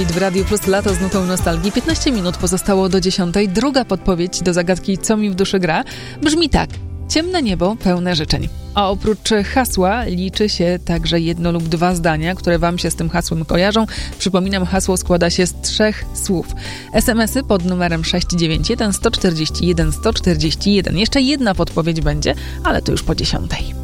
W Radiu Plus lato z nutą nostalgii. 15 minut pozostało do 10. Druga podpowiedź do zagadki Co mi w duszy gra brzmi tak. Ciemne niebo pełne życzeń. A oprócz hasła liczy się także jedno lub dwa zdania, które wam się z tym hasłem kojarzą. Przypominam, hasło składa się z 3 słów. SMS-y pod numerem 691 141 141. Jeszcze jedna podpowiedź będzie, ale to już po 10.